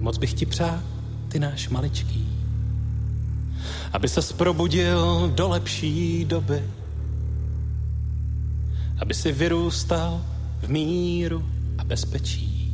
moc bych ti přál, ty náš maličký, aby ses probudil do lepší doby, aby si vyrůstal v míru a bezpečí.